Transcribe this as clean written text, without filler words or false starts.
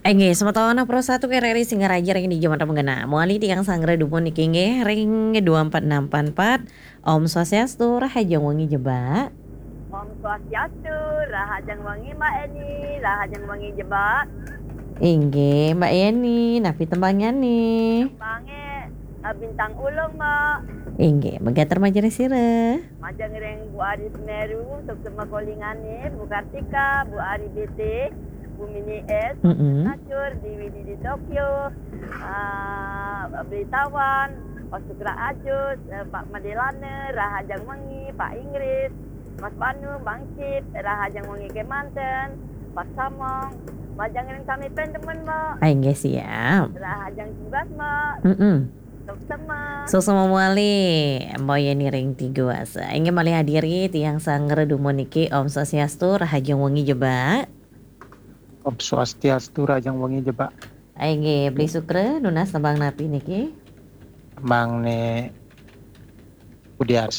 Nggih, samatoana pro satu RRI Singaraja ring di Jaman Menggena. Moali di Kang Sangre Dumon niki nggih ring 24644. Om Swastiastu Rahaja Wangi Jeba. Om Swastiastu, Rahajang Wangi Mbak Eni, Rahajang Wangi Jebak, Inggih, Mbak Yeni, napi tembangnya nih. Tembange Bintang Ulung Mbak, Inggih, megater majelis sire. Majang Reng Bu Ari Semeru, Sukma Kolingane, Bu Kartika, Bu Ari BT, Bu Mini S, Nacur, di Widi di Tokyo, Beritahuan, Pak Sukra Ajus, Pak Madelane, Rahajang Wangi, Pak Inggris, Mas Banu, Bangkit, Rahajang Wangi Kemanten, Pak Samong, Majang Reng kami pendemen Mbak, Inggih siap. Rahajang Tugas Mbak, Sama. Susuma muali, Mbak Yeni ring 3 asa. Inggih mali hadiri tiang Sangre Dumon niki Om Swastiastu Rahaja Wangi Jeba. Om Swastiastu Rajang Wangi Jeba. Inggih, beli sukre nunas tembang napi niki. Bang ne Budias.